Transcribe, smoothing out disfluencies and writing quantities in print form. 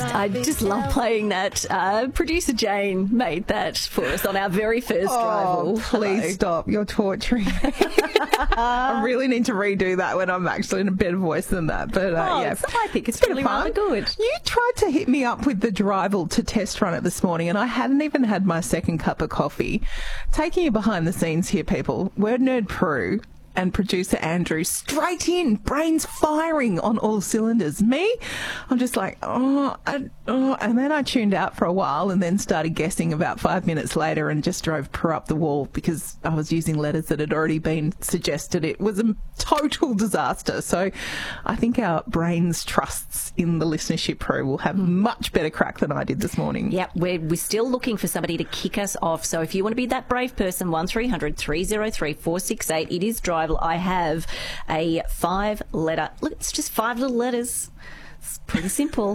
I just love playing that. Producer Jane made that for us on our very first Drival. Please stop. You're torturing me. I really need to redo that when I'm actually in a better voice than that. But yeah, I think it's really rather good. You tried to hit me up with the Drival to test run it this morning, and I hadn't even had my second cup of coffee. Taking you behind the scenes here, people. Word Nerd Prue and producer Andrew straight in, brains firing on all cylinders. Me, I'm just like, and then I tuned out for a while and then started guessing about 5 minutes later and just drove Prue up the wall because I was using letters that had already been suggested. It was a total disaster. So I think our brains trusts in the listenership, Prue, will have much better crack than I did this morning. Yep, we're still looking for somebody to kick us off. So if you want to be that brave person, 1300 303 468, it is Drival. I have a 5-letter, look, it's just 5 little letters. It's pretty simple.